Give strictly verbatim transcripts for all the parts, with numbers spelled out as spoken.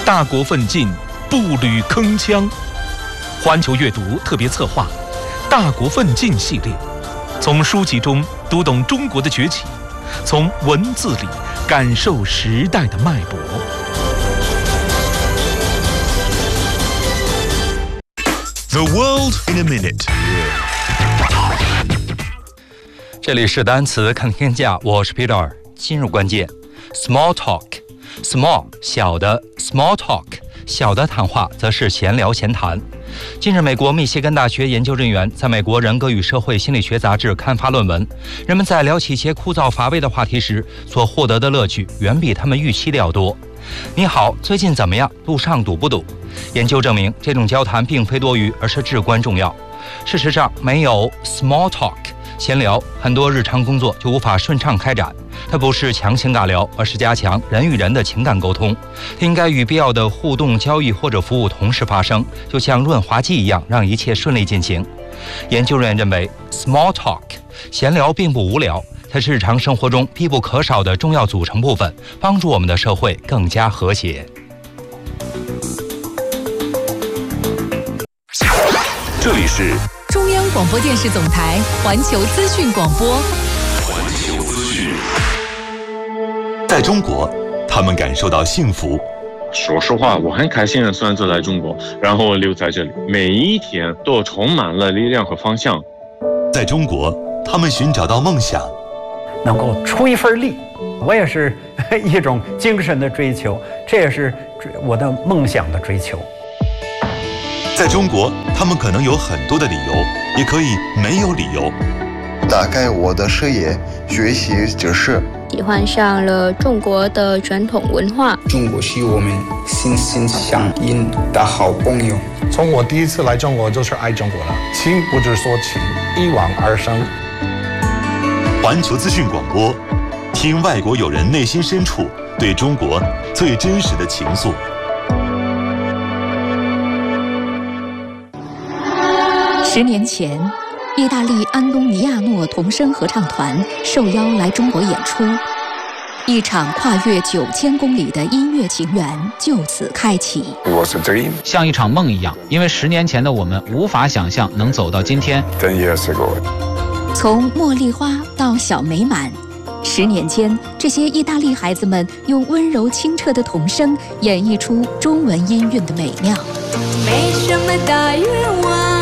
大国奋进，步履铿锵。环球阅读特别策划《大国奋进》系列，从书籍中读懂中国的崛起，从文字里感受时代的脉搏。 The world in a minute。 这里是单词看天下，我是 Peter。今日关键 ：small talk。small 小的 ，small talk 小的谈话则是闲聊闲谈。近日，美国密歇根大学研究人员在美国人格与社会心理学杂志刊发论文，人们在聊起一些枯燥乏味的话题时，所获得的乐趣远比他们预期的要多。你好，最近怎么样？路上堵不堵？研究证明，这种交谈并非多余，而是至关重要。事实上，没有 small talk 闲聊，很多日常工作就无法顺畅开展。它不是强行尬聊，而是加强人与人的情感沟通。它应该与必要的互动、交易或者服务同时发生，就像润滑剂一样，让一切顺利进行。研究人员认为 ，small talk 闲聊并不无聊，它是日常生活中必不可少的重要组成部分，帮助我们的社会更加和谐。 这里是中央广播电视总台环球资讯广播。 环球资讯。在中国，他们感受到幸福。 说实话，我很开心的选择来中国，然后留在这里，每一天都充满了力量和方向。 在中国，他们寻找到梦想， 能够出一份力，我也是一种精神的追求，这也是我的梦想的追求。 在中国，他们可能有很多的理由，也可以没有理由。 打开我的视野，学习知识， 喜欢上了中国的传统文化。 中国是我们心心相印的好朋友。 从我第一次来中国就是爱中国了，情不是说情，一往而生。 环球资讯广播，听外国友人内心深处对中国最真实的情愫。 十年前，意大利安东尼亚诺童声合唱团受邀来中国演出，一场跨越九千公里的音乐情缘就此开启。 像一场梦一样，因为十年前的我们无法想象能走到今天。 从茉莉花到小美满，十年间，这些意大利孩子们用温柔清澈的童声演绎出中文音韵的美妙。 没什么大愿望，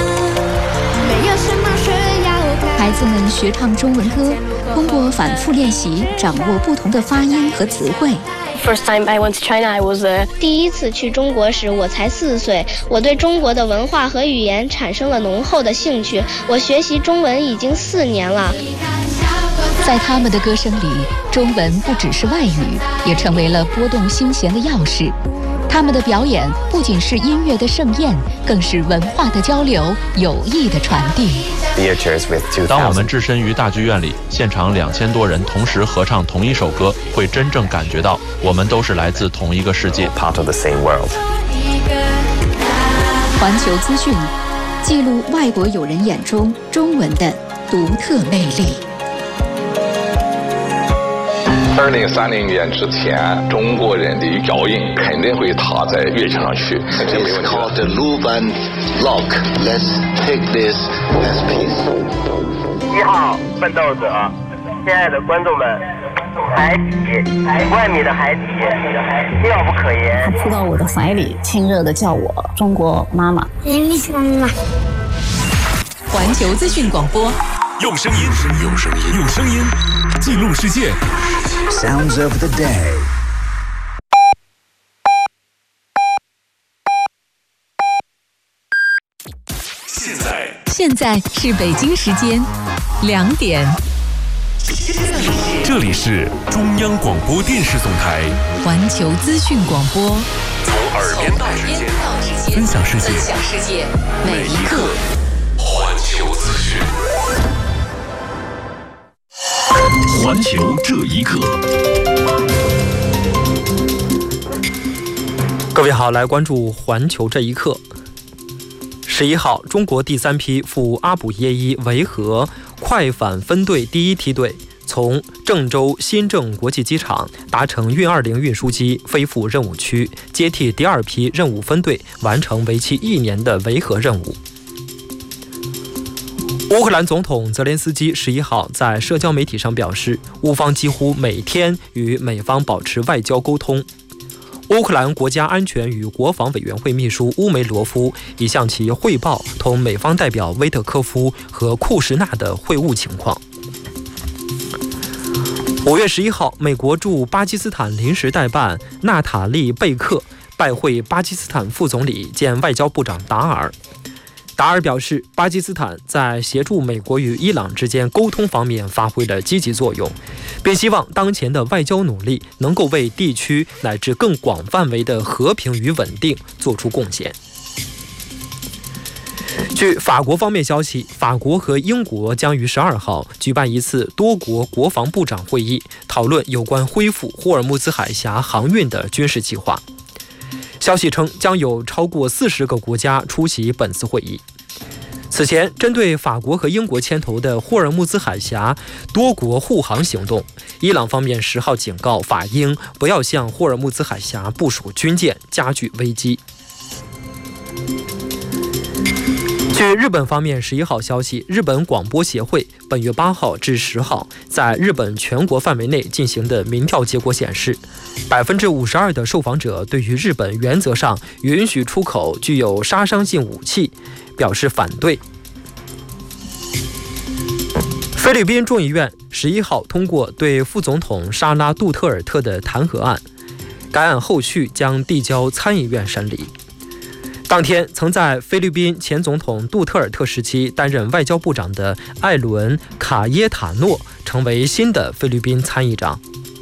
孩子们学唱中文歌，通过反复练习，掌握不同的发音和词汇。 First time I went to China, I was a... 第一次去中国时，我才四岁。我对中国的文化和语言产生了浓厚的兴趣。我学习中文已经四年了。 在他们的歌声里，中文不只是外语，也成为了拨动心弦的钥匙。他们的表演不仅是音乐的盛宴，更是文化的交流、友谊的传递。 当我们置身于大剧院里，现场两千多人同时合唱同一首歌，会真正感觉到我们都是来自同一个世界。 环球资讯，记录外国友人眼中中文的独特魅力。 二零三零年之前，中国人的脚印肯定会踏在乐场上去。 It's called the Luban Lock. Let's take this as peace. 一号奋斗者，亲爱的观众们，海底几万米的海底，妙不可言。 他扑到我的怀里，亲热地叫我中国妈妈。 妈妈。环球资讯广播， 用声音，用声音，用声音记录世界。 Sounds of the day。 现在， 现在是北京时间两点。 这里是中央广播电视总台环球资讯广播， 从耳边到指尖，分享世界， 分享世界每一刻。 环球资讯。环球这一刻， 各位好，来关注环球这一刻。十一号，中国第三批赴阿卜耶伊维和快反分队第一梯队从郑州新郑国际机场搭乘运二零运输机飞赴任务区，接替第二批任务分队，完成为期一年的维和任务。乌克兰总统泽连斯基十一号在社交媒体上表示，乌方几乎每天与美方保持外交沟通。乌克兰国家安全与国防委员会秘书乌梅罗夫已向其汇报同美方代表威特科夫和库什纳的会晤情况。五月十一号，美国驻巴基斯坦临时代办纳塔利·贝克拜会巴基斯坦副总理兼外交部长达尔。达尔表示，巴基斯坦在协助美国与伊朗之间沟通方面发挥了积极作用，并希望当前的外交努力能够为地区乃至更广范围的和平与稳定做出贡献。据法国方面消息，法国和英国将于十二号举办一次多国国防部长会议，讨论有关恢复霍尔木兹海峡航运的军事计划。消息称，将有超过四十个国家出席本次会议。此前，针对法国和英国牵头的霍尔木兹海峡多国护航行动，伊朗方面十号警告法英不要向霍尔木兹海峡部署军舰，加剧危机。据日本方面十一号消息，日本广播协会本月八号至十号在日本全国范围内进行的民调结果显示，百分之五十二的受访者对于日本原则上允许出口具有杀伤性武器表示反对。菲律宾众议院十一号通过对副总统沙拉杜特尔特的弹劾案，该案后续将递交参议院审理。当天，曾在菲律宾前总统杜特尔特时期担任外交部长的艾伦·卡耶塔诺成为新的菲律宾参议长。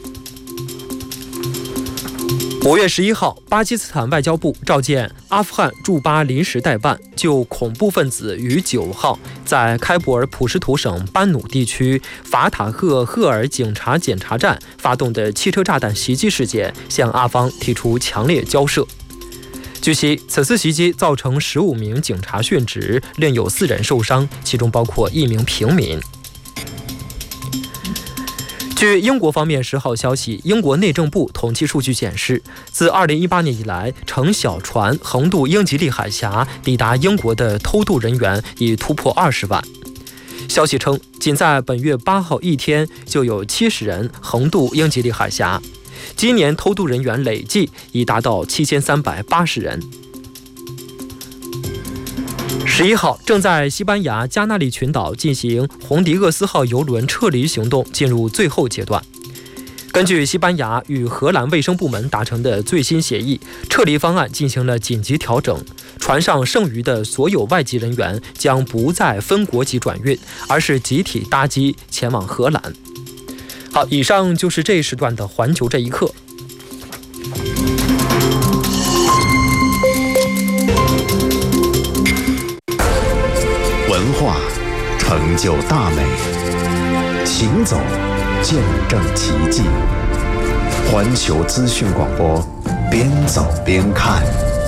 五月十一号，巴基斯坦外交部召见阿富汗驻巴临时代办，就恐怖分子于九号在开伯尔普什图省班努地区法塔赫赫尔警察检查站发动的汽车炸弹袭击事件，向阿方提出强烈交涉。据悉，此次袭击造成十五名警察殉职，另有四人受伤，其中包括一名平民。据英国方面十号消息，英国内政部统计数据显示，自二零一八年以来，乘小船横渡英吉利海峡抵达英国的偷渡人员已突破二十万。消息称，仅在本月八号一天就有七十人横渡英吉利海峡。今年偷渡人员累计已达到七千三百八十人。十一号，正在西班牙加那利群岛进行红迪厄斯号邮轮撤离行动进入最后阶段。根据西班牙与荷兰卫生部门达成的最新协议，撤离方案进行了紧急调整，船上剩余的所有外籍人员将不再分国籍转运，而是集体搭机前往荷兰。好，以上就是这一时段的环球这一刻。 文化成就大美，行走见证奇迹。环球资讯广播，边走边看。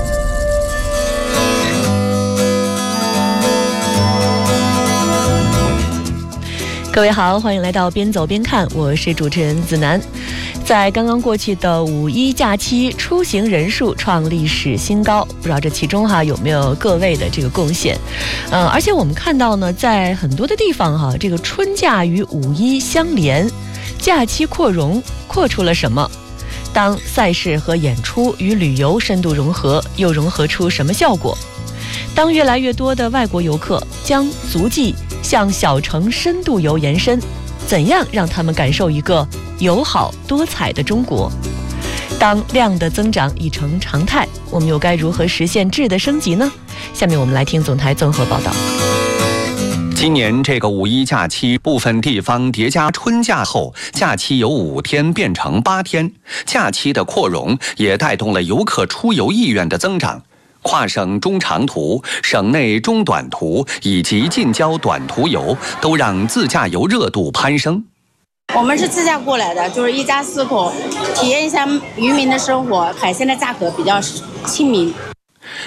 各位好，欢迎来到边走边看，我是主持人子楠。在刚刚过去的五一假期，出行人数创历史新高，不知道这其中哈有没有各位的这个贡献？嗯、呃，而且我们看到呢，在很多的地方哈，这个春假与五一相连，假期扩容扩出了什么？当赛事和演出与旅游深度融合，又融合出什么效果？当越来越多的外国游客将足迹向小城深度游延伸，怎样让他们感受一个友好多彩的中国？当量的增长已成常态，我们又该如何实现质的升级呢？下面我们来听总台综合报道。 今年这个五一假期，部分地方叠加春假后，假期由五天变成八天，假期的扩容也带动了游客出游意愿的增长。跨省中长途、省内中短途以及近郊短途游，都让自驾游热度攀升。 我们是自驾过来的，就是一家四口，体验一下渔民的生活，海鲜的价格比较亲民。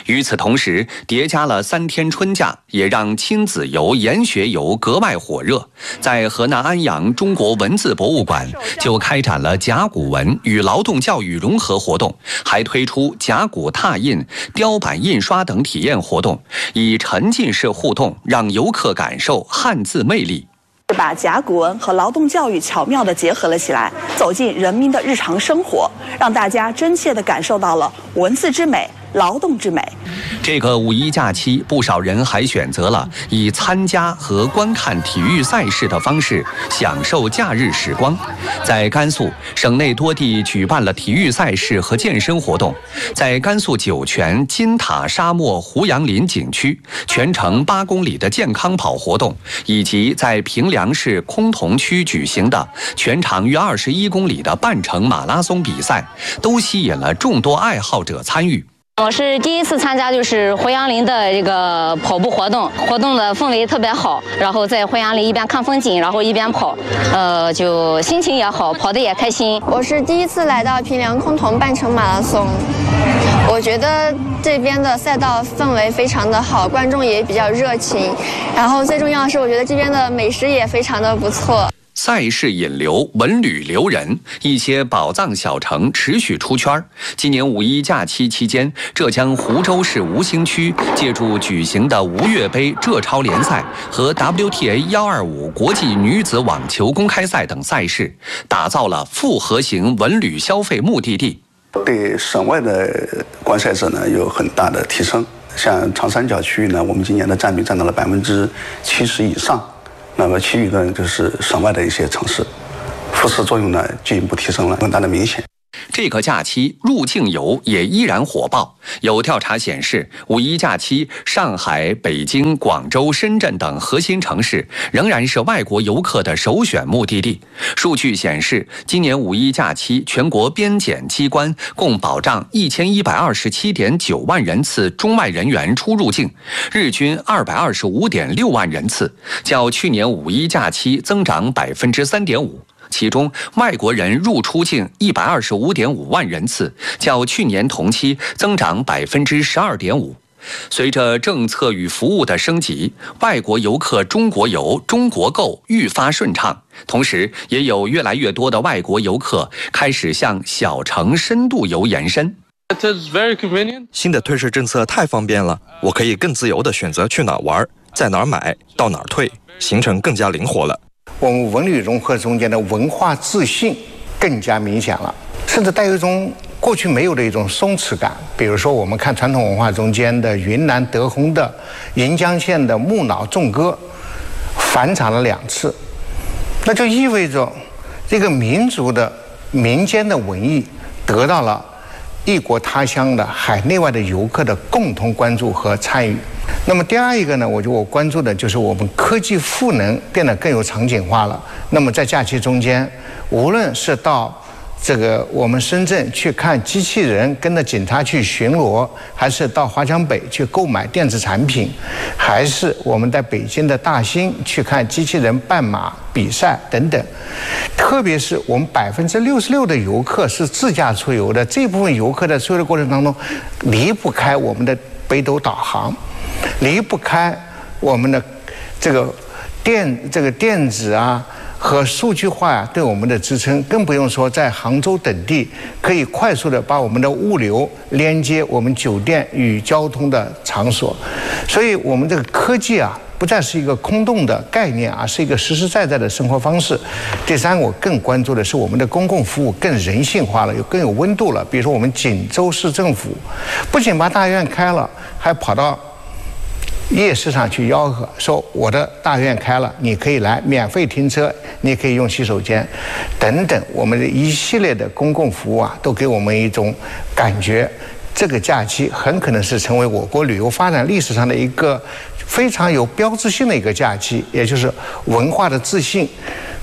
与此同时，叠加了三天春假，也让亲子游、研学游格外火热。在河南安阳中国文字博物馆就开展了甲骨文与劳动教育融合活动，还推出甲骨拓印、雕版印刷等体验活动，以沉浸式互动让游客感受汉字魅力。 把甲骨文和劳动教育巧妙地结合了起来，走进人民的日常生活，让大家真切地感受到了文字之美、劳动之美。 这个五一假期，不少人还选择了以参加和观看体育赛事的方式享受假日时光。在甘肃省内多地举办了体育赛事和健身活动。在甘肃酒泉金塔沙漠胡杨林景区，全程八公里的健康跑活动，以及在平凉市崆峒区举行的全长约二十一公里的半程马拉松比赛，都吸引了众多爱好者参与。 我是第一次参加，就是胡杨林的这个跑步活动，活动的氛围特别好。然后在胡杨林一边看风景，然后一边跑，呃，就心情也好，跑得也开心。 我是第一次来到平凉崆峒半程马拉松，我觉得这边的赛道氛围非常的好，观众也比较热情。然后最重要的是，我觉得这边的美食也非常的不错。 赛事引流，文旅留人，一些宝藏小城持续出圈。今年五一假期期间，浙江湖州市吴兴区借助举行的吴越杯浙超联赛和 W T A 一二五国际女子网球公开赛等赛事，打造了复合型文旅消费目的地， 对省外的观赛者呢有很大的提升。像长三角区域呢，我们今年的占比占到了百分之七十以上。那么其余的就是省外的一些城市，辐射作用呢进一步提升了，更大的明显。 这个假期入境游也依然火爆。有调查显示，五一假期，上海、北京、广州、深圳等核心城市仍然是外国游客的首选目的地。数据显示，今年五一假期，全国边检机关共保障一千一百二十七点九万人次中外人员出入境，日均二百二十五点六万人次，较去年五一假期增长百分之三点五。其中，外国人入出境一百二十五点五万人次，较去年同期增长百分之十二点五。随着政策与服务的升级，外国游客中国游、中国购愈发顺畅。同时，也有越来越多的外国游客开始向小城深度游延伸。 新的退税政策太方便了，我可以更自由地选择去哪儿玩，在哪儿买，到哪儿退，行程更加灵活了。 我们文旅融合中间的文化自信更加明显了，甚至带有一种过去没有的一种松弛感。比如说，我们看传统文化中间的云南德宏的盈江县的木脑众歌，返场了两次，那就意味着这个民族的民间的文艺得到了异国他乡的海内外的游客的共同关注和参与。那么第二一个呢，我觉得我关注的就是我们科技赋能变得更有场景化了。那么在假期中间，无论是到这个我们深圳去看机器人跟着警察去巡逻，还是到华强北去购买电子产品，还是我们在北京的大兴去看机器人半马比赛等等，特别是我们百分之六十六的游客是自驾出游的，这部分游客在出游的过程当中离不开我们的北斗导航，离不开我们的这个电这个电子啊和数据化啊对我们的支撑，更不用说在杭州等地可以快速的把我们的物流连接我们酒店与交通的场所。所以我们这个科技啊不再是一个空洞的概念啊，是一个实实在在的生活方式。第三，我更关注的是我们的公共服务更人性化了，有更有温度了。比如说我们锦州市政府不仅把大院开了，还跑到夜市上去吆喝，说我的大院开了，你可以来免费停车，你可以用洗手间等等，我们的一系列的公共服务啊，都给我们一种感觉，这个假期很可能是成为我国旅游发展历史上的一个非常有标志性的一个假期，也就是文化的自信、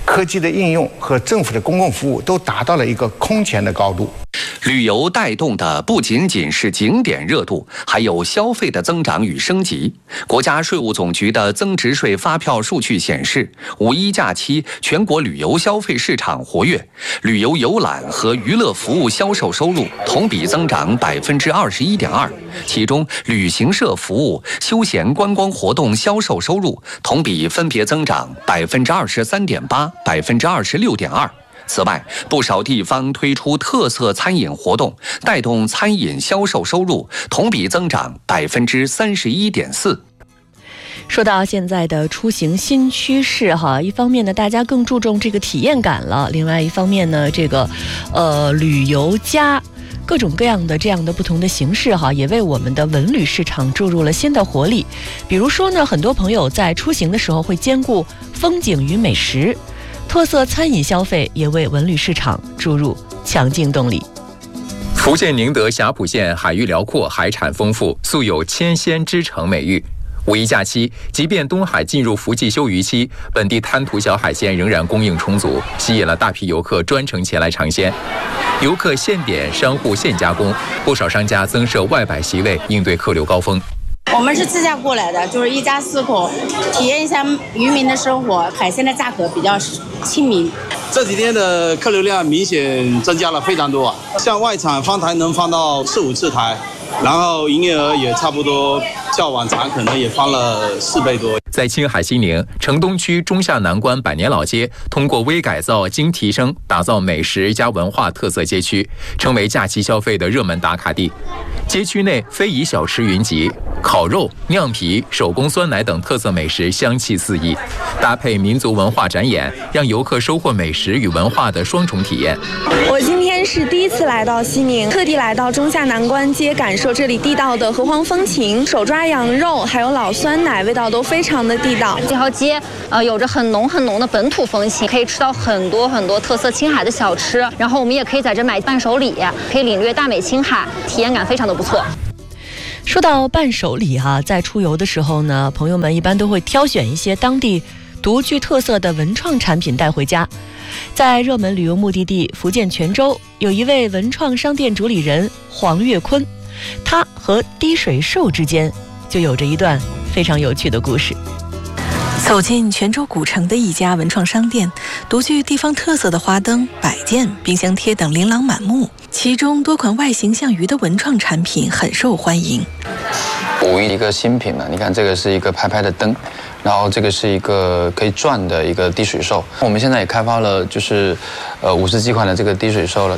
科技的应用和政府的公共服务都达到了一个空前的高度。 旅游带动的不仅仅是景点热度，还有消费的增长与升级。国家税务总局的增值税发票数据显示，五一假期全国旅游消费市场活跃，旅游游览和娱乐服务销售收入同比增长百分之二十一点二，其中旅行社服务、休闲观光活动销售收入同比分别增长百分之二十三点八、百分之二十六点二。此外，不少地方推出特色餐饮活动，带动餐饮销售收入同比增长百分之三十一点四。 说到现在的出行新趋势哈，一方面呢，大家更注重这个体验感了；另外一方面呢，这个呃旅游加各种各样的这样的不同的形式哈，也为我们的文旅市场注入了新的活力。比如说呢，很多朋友在出行的时候会兼顾风景与美食。特色餐饮消费也为文旅市场注入强劲动力。 福建宁德霞浦县海域辽阔，海产丰富，素有千仙之城美誉。五一假期，即便东海进入伏季休渔期，本地滩涂小海鲜仍然供应充足，吸引了大批游客专程前来尝鲜。游客现点，商户现加工，不少商家增设外摆席位，应对客流高峰。 我们是自驾过来的，就是一家四口，体验一下渔民的生活，海鲜的价格比较亲民。 这几天的客流量明显增加了非常多啊，像外场放台能放到四五次台，然后营业额也差不多较往常可能也翻了四倍多。 在青海西宁城东区中下南关百年老街，通过微改造、精提升，打造美食加文化特色街区，成为假期消费的热门打卡地。街区内非遗小吃云集，烤肉、酿皮、手工酸奶等特色美食香气四溢，搭配民族文化展演，让游客收获美食与文化的双重体验。 我今天是第一次来到西宁，特地来到中下南关街，感受这里地道的河湟风情，手抓羊肉还有老酸奶，味道都非常的地道。 这条街呃有着很浓很浓的本土风情，可以吃到很多很多特色青海的小吃，然后我们也可以在这买伴手礼，可以领略大美青海，体验感非常的不错。 说到伴手礼哈、啊，在出游的时候呢，朋友们一般都会挑选一些当地独具特色的文创产品带回家。在热门旅游目的地福建泉州，有一位文创商店主理人黄月坤，他和滴水兽之间就有着一段非常有趣的故事。 走进泉州古城的一家文创商店，独具地方特色的花灯、摆件、冰箱贴等琳琅满目，其中多款外形像鱼的文创产品很受欢迎。 五一一个新品嘛，你看这个是一个拍拍的灯，然后这个是一个可以转的一个滴水兽。我们现在也开发了，就是呃五十几款的这个滴水兽了。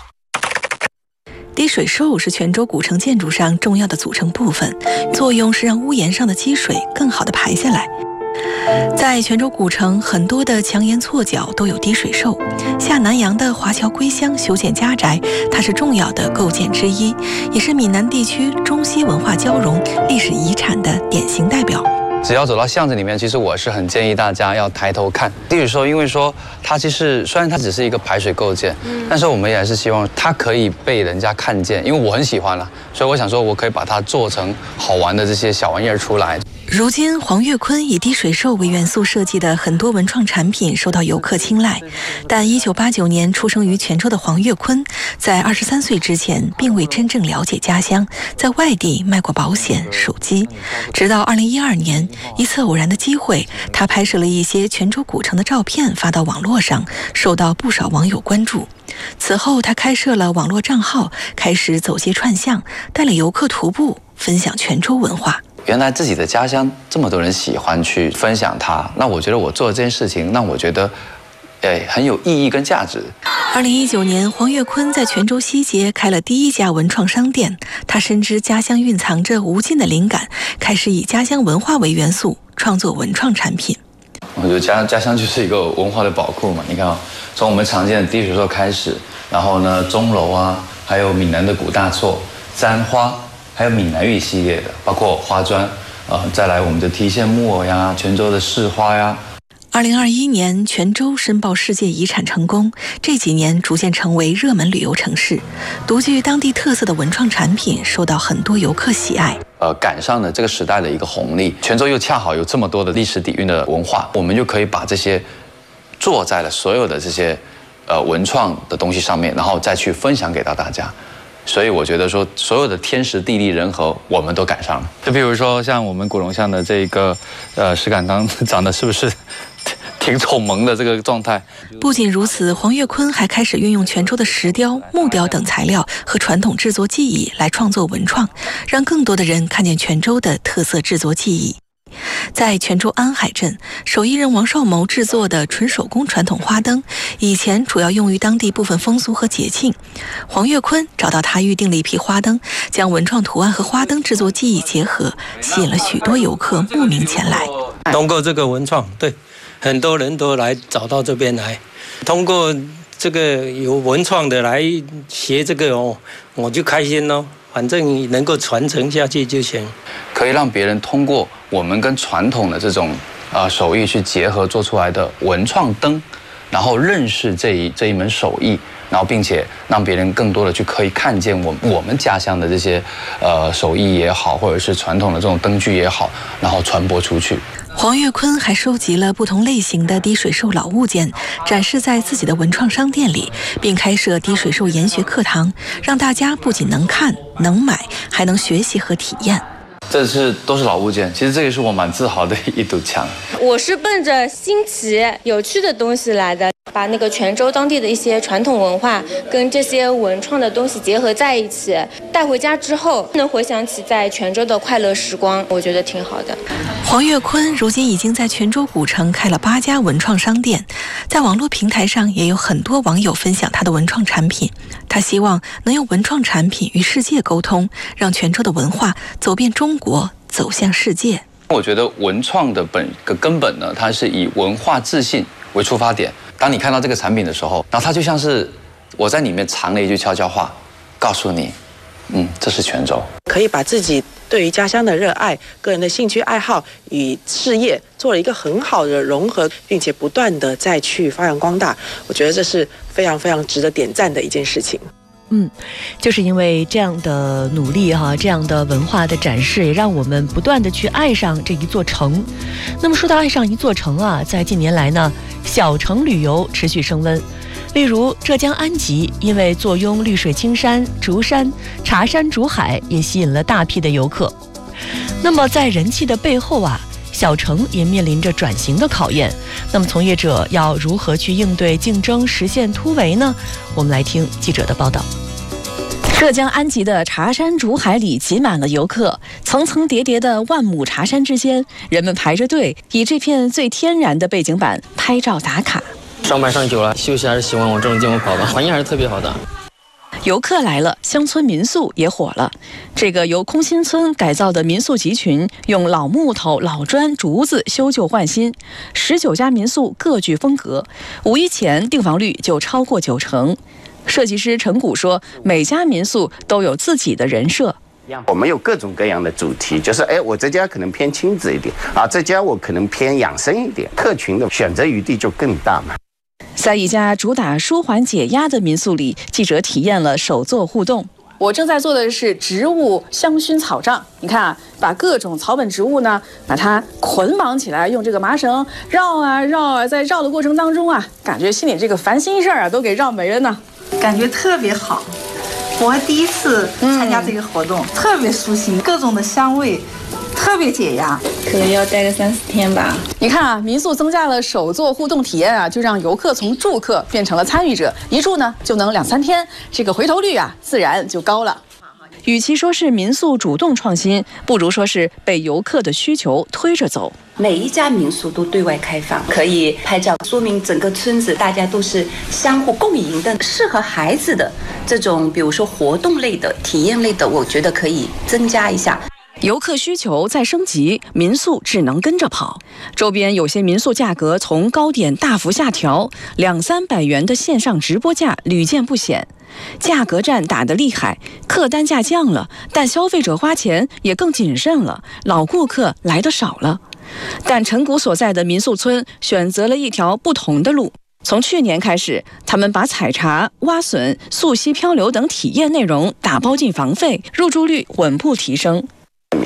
滴水兽是泉州古城建筑上重要的组成部分，作用是让屋檐上的积水更好地排下来。在泉州古城，很多的墙檐错角都有滴水兽。下南洋的华侨归乡修建家宅，它是重要的构件之一，也是闽南地区中西文化交融、历史遗产的典型代表。 只要走到巷子里面，其实我是很建议大家要抬头看滴水兽，因为说它其实虽然它只是一个排水构件，嗯、但是我们也是希望它可以被人家看见，因为我很喜欢了，所以我想说我可以把它做成好玩的这些小玩意儿出来。 如今，黄月坤以滴水兽为元素设计的很多文创产品受到游客青睐。但一九八九年出生于泉州的黄月坤，在二十三岁之前并未真正了解家乡，在外地卖过保险、手机。直到二零一二年，一次偶然的机会，他拍摄了一些泉州古城的照片发到网络上，受到不少网友关注。此后，他开设了网络账号，开始走街串巷，带领游客徒步，分享泉州文化。 原来自己的家乡这么多人喜欢去分享它，那我觉得我做这件事情，那我觉得，哎，很有意义跟价值。 二零一九年，黄月坤在泉州西街开了第一家文创商店。他深知家乡蕴藏着无尽的灵感，开始以家乡文化为元素创作文创产品。 我觉得家家乡就是一个文化的宝库嘛。你看啊、哦，从我们常见的滴水兽开始，然后呢，钟楼啊，还有闽南的古大错、簪花。还有闽南语系列的，包括花砖，呃，再来我们的提线木偶呀，泉州的市花呀。 二零二一年，泉州申报世界遗产成功，这几年逐渐成为热门旅游城市，独具当地特色的文创产品受到很多游客喜爱。 呃，赶上了这个时代的一个红利，泉州又恰好有这么多的历史底蕴的文化，我们就可以把这些做在了所有的这些呃文创的东西上面，然后再去分享给到大家。所以我觉得说，所有的天时地利人和，我们都赶上了。就比如说像我们古龙巷的这个呃石敢当长得是不是挺丑萌的这个状态？ 不仅如此，黄岳坤还开始运用泉州的石雕、木雕等材料和传统制作技艺来创作文创，让更多的人看见泉州的特色制作技艺。在泉州安海镇，手艺人王少谋制作的纯手工传统花灯，以前主要用于当地部分风俗和节庆。黄岳坤找到他预定了一批花灯，将文创图案和花灯制作技艺结合，吸引了许多游客慕名前来。 通过这个文创，对很多人都来找到这边来，通过这个有文创的来学这个哦，我就开心咯。反正能够传承下去就行， 可以让别人通过我们跟传统的这种呃手艺去结合做出来的文创灯，然后认识这一这一门手艺，然后并且让别人更多的去可以看见我我们家乡的这些呃手艺也好，或者是传统的这种灯具也好，然后传播出去。 黄岳坤还收集了不同类型的滴水兽老物件，展示在自己的文创商店里，并开设滴水兽研学课堂，让大家不仅能看、能买，还能学习和体验。 这是都是老物件，其实这个是我蛮自豪的一堵墙。 我是奔着新奇、有趣的东西来的，把那个泉州当地的一些传统文化跟这些文创的东西结合在一起，带回家之后能回想起在泉州的快乐时光，我觉得挺好的。 黄岳坤如今已经在泉州古城开了八家文创商店，在网络平台上也有很多网友分享他的文创产品。他希望能用文创产品与世界沟通，让泉州的文化走遍中国，走向世界。 我觉得文创的本个根本呢，它是以文化自信为出发点。当你看到这个产品的时候，然后它就像是我在里面藏了一句悄悄话，告诉你，嗯，这是泉州。 可以把自己对于家乡的热爱、个人的兴趣爱好与事业做了一个很好的融合，并且不断的再去发扬光大。我觉得这是非常非常值得点赞的一件事情。 嗯，就是因为这样的努力哈，这样的文化的展示，也让我们不断的去爱上这一座城。那么说到爱上一座城啊，在近年来呢，小城旅游持续升温。例如浙江安吉，因为坐拥绿水青山、竹山、茶山、竹海，也吸引了大批的游客。那么在人气的背后啊，小城也面临着转型的考验。那么从业者要如何去应对竞争，实现突围呢？我们来听记者的报道。 浙江安吉的茶山竹海里挤满了游客，层层叠叠的万亩茶山之间，人们排着队，以这片最天然的背景板拍照打卡。 上班上久了，休息还是喜欢往这种地方跑的，环境还是特别好的。 游客来了，乡村民宿也火了。这个由空心村改造的民宿集群，用老木头、老砖、竹子修旧换新，十九家民宿各具风格。五一前订房率就超过九成。设计师陈谷说，每家民宿都有自己的人设。 我们有各种各样的主题，就是哎，我这家可能偏亲子一点啊，这家我可能偏养生一点，客群的选择余地就更大嘛。 在一家主打舒缓解压的民宿里，记者体验了手作互动。我正在做的是植物香薰草杖，你看啊，把各种草本植物呢，把它捆绑起来，用这个麻绳绕啊绕啊，在绕的过程当中啊，感觉心里这个烦心事儿啊都给绕没了呢， 感觉特别好。我还第一次参加这个活动，嗯、特别舒心，各种的香味。特别解压， 可能要待个三四天吧。你看啊，民宿增加了手作互动体验啊，就让游客从住客变成了参与者，一住呢就能两三天，这个回头率啊自然就高了。与其说是民宿主动创新，不如说是被游客的需求推着走。 每一家民宿都对外开放，可以拍照，说明整个村子大家都是相互共赢的。适合孩子的这种，比如说活动类的、体验类的，我觉得可以增加一下。 游客需求在升级，民宿只能跟着跑。周边有些民宿价格从高点大幅下调，两三百元的线上直播价屡见不鲜。价格战打得厉害，客单价降了，但消费者花钱也更谨慎了，老顾客来得少了。但陈谷所在的民宿村选择了一条不同的路。从去年开始，他们把采茶、挖笋、溯溪漂流等体验内容打包进房费，入住率稳步提升。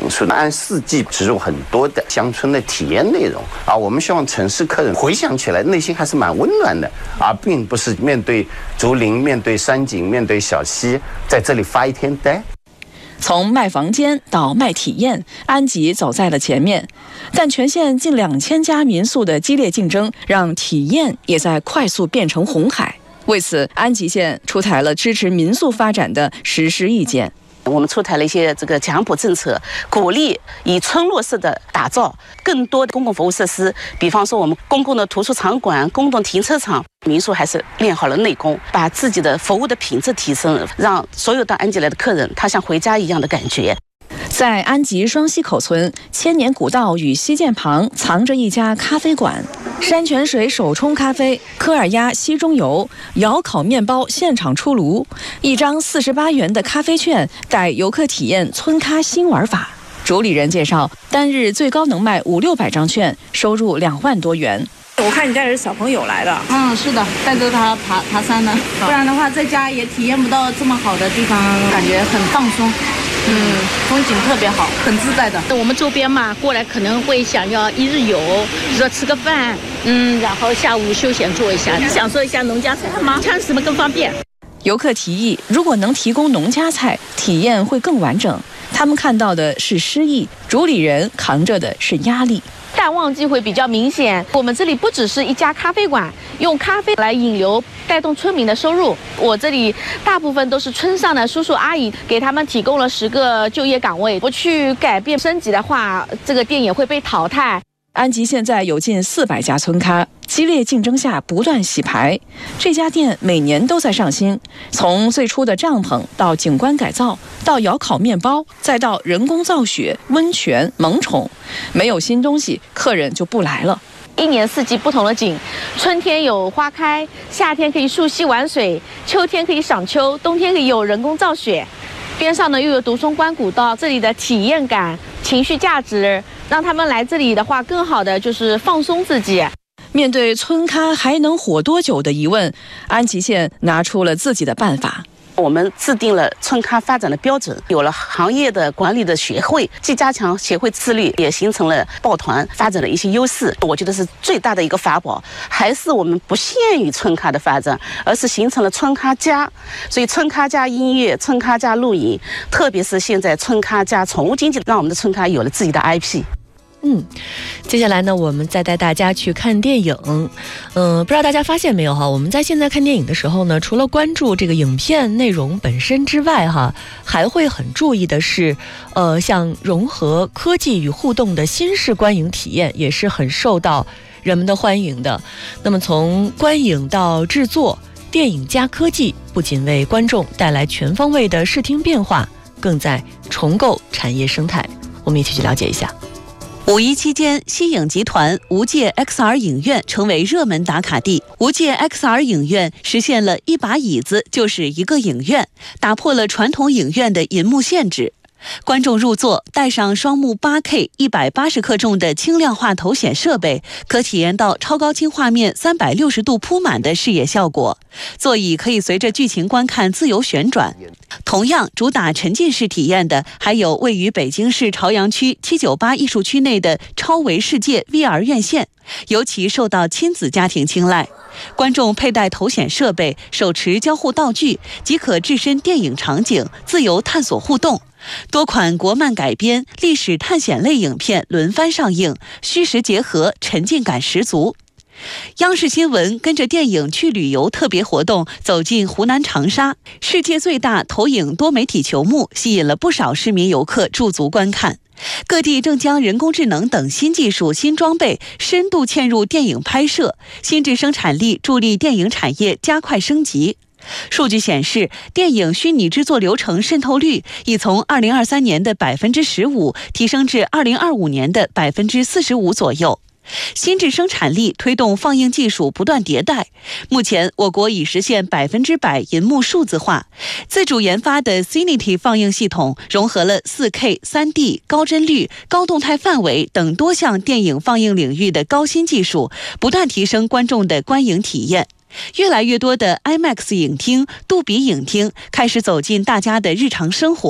述，按四季植入很多的乡村的体验内容啊。我们希望城市客人回想起来内心还是蛮温暖的，而并不是面对竹林、面对山景、面对小溪，在这里发一天呆。 从卖房间到卖体验，安吉走在了前面，但全县近两千家民宿的激烈竞争，让体验也在快速变成红海。为此，安吉县出台了支持民宿发展的实施意见。 我们出台了一些这个奖补政策，鼓励以村落式的打造更多的公共服务设施，比方说我们公共的图书场馆、公共停车场。民宿还是练好了内功，把自己的服务的品质提升，让所有到安吉来的客人他像回家一样的感觉。 在安吉双溪口村千年古道与溪涧旁藏着一家咖啡馆，山泉水手冲咖啡、科尔鸭稀中油、窑烤面包现场出炉，一张四十八元的咖啡券带游客体验村咖新玩法。主理人介绍，单日最高能卖五六百张券，收入两万多元。 我看你带着小朋友来的， 嗯，是的，带着他爬爬山呢，不然的话在家也体验不到这么好的地方，感觉很放松。嗯，风景特别好，很自在的。 我们周边嘛，过来可能会想要一日游，说吃个饭，嗯，然后下午休闲做一下，享受一下农家菜嘛，看什么更方便。 游客提议，如果能提供农家菜，体验会更完整。他们看到的是诗意，主理人扛着的是压力。 淡旺季会比较明显。我们这里不只是一家咖啡馆，用咖啡来引流，带动村民的收入。我这里大部分都是村上的叔叔阿姨，给他们提供了十个就业岗位。不去改变升级的话，这个店也会被淘汰。 安吉现在有近四百家村咖，激烈竞争下不断洗牌。这家店每年都在上新，从最初的帐篷到景观改造，到窑烤面包，再到人工造雪、温泉、萌宠，没有新东西，客人就不来了。 一年四季不同的景，春天有花开，夏天可以溯溪玩水，秋天可以赏秋，冬天可以有人工造雪。边上呢又有独松关古道，这里的体验感、情绪价值，让他们来这里的话，更好的就是放松自己。 面对村咖还能火多久的疑问，安吉县拿出了自己的办法。 我们制定了村咖发展的标准，有了行业的管理的协会，既加强协会自律，也形成了抱团发展的一些优势。我觉得是最大的一个法宝，还是我们不限于村咖的发展，而是形成了村咖加。所以村咖加音乐，村咖加露营，特别是现在村咖加宠物经济，让我们的村咖有了自己的 I P。 嗯，接下来呢，我们再带大家去看电影。嗯、呃，不知道大家发现没有哈，我们在现在看电影的时候呢，除了关注这个影片内容本身之外哈，还会很注意的是，呃，像融合科技与互动的新式观影体验，也是很受到人们的欢迎的。那么从观影到制作，电影加科技，不仅为观众带来全方位的视听变化，更在重构产业生态。我们一起去了解一下。 五一期间，西影集团无界 X R 影院成为热门打卡地。无界 X R 影院实现了一把椅子就是一个影院，打破了传统影院的银幕限制。观众入座，带上双目 八K 一百八十克重的轻量化头显设备，可体验到超高清画面三百六十度铺满的视野效果。座椅可以随着剧情观看自由旋转。同样主打沉浸式体验的，还有位于北京市朝阳区七九八艺术区内的超维世界 V R 院线，尤其受到亲子家庭青睐。观众佩戴头显设备，手持交互道具，即可置身电影场景，自由探索互动。多款国漫改编、历史探险类影片轮番上映，虚实结合，沉浸感十足。央视新闻跟着电影去旅游特别活动走进湖南长沙，世界最大投影多媒体球幕吸引了不少市民游客驻足观看。各地正将人工智能等新技术、新装备深度嵌入电影拍摄，新质生产力助力电影产业加快升级。数据显示，电影虚拟制作流程渗透率已从二零二三年的百分之十五提升至二零二五年的百分之四十五左右。新质生产力推动放映技术不断迭代，目前我国已实现百分之百银幕数字化。自主研发的 Cinity 放映系统融合了 四K、三 D、高帧率、高动态范围等多项电影放映领域的高新技术，不断提升观众的观影体验。越来越多的 IMAX 影厅、杜比影厅开始走进大家的日常生活。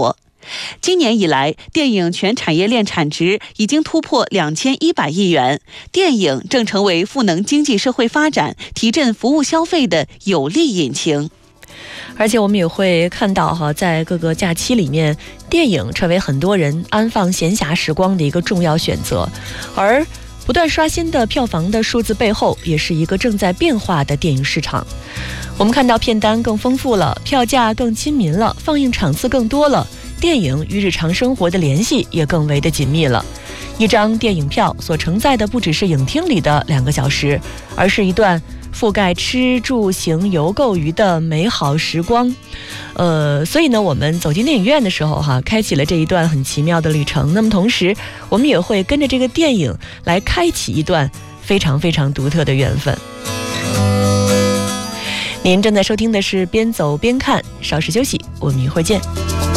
今年以来，电影全产业链产值已经突破两千一百亿元，电影正成为赋能经济社会发展、提振服务消费的有力引擎。 而且我们也会看到哈，在各个假期里面，电影成为很多人安放闲暇时光的一个重要选择。而不断刷新的票房的数字背后，也是一个正在变化的电影市场。我们看到片单更丰富了，票价更亲民了，放映场次更多了，电影与日常生活的联系也更为的紧密了。一张电影票所承载的不只是影厅里的两个小时，而是一段覆盖吃住行游购娱的美好时光。呃，所以呢，我们走进电影院的时候哈，开启了这一段很奇妙的旅程。那么同时，我们也会跟着这个电影来开启一段非常非常独特的缘分。您正在收听的是边走边看，稍事休息，我们一会儿见。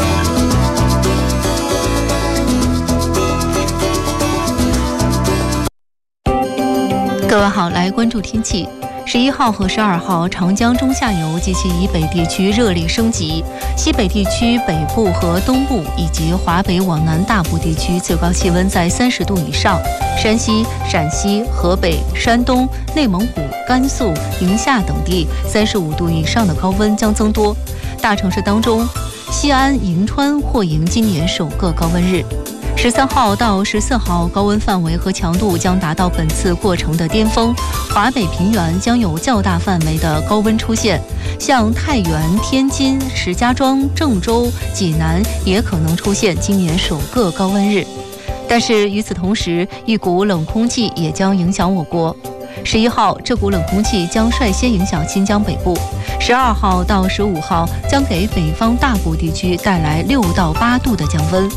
各位好，来关注天气。十一号和十二号，长江中下游及其以北地区热力升级，西北地区北部和东部以及华北往南大部地区最高气温在三十度以上，山西、陕西、河北、山东、内蒙古、甘肃、宁夏等地三十五度以上的高温将增多。大城市当中，西安、银川或迎今年首个高温日。十三号到十四号，高温范围和强度将达到本次过程的巅峰，华北平原将有较大范围的高温出现，像太原、天津、石家庄、郑州、济南也可能出现今年首个高温日。但是与此同时，一股冷空气也将影响我国。十一号，这股冷空气将率先影响新疆北部；十二号到十五号将给北方大部地区带来六到八度的降温。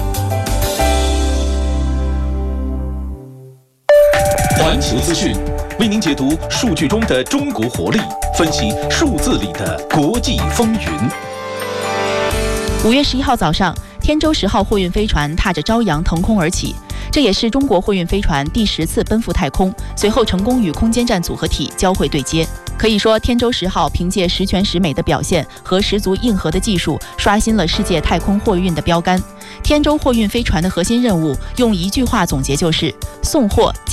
环球资讯为您解读数据中的中国活力，分析数字里的国际风云。 五月十一号早上，天舟十号货运飞船踏着朝阳腾空而起，这也是中国货运飞船第十次奔赴太空，随后成功与空间站组合体交会对接。可以说，天舟十号凭借十全十美的表现和十足硬核的技术，刷新了世界太空货运的标杆。天舟货运飞船的核心任务，用一句话总结就是：送货。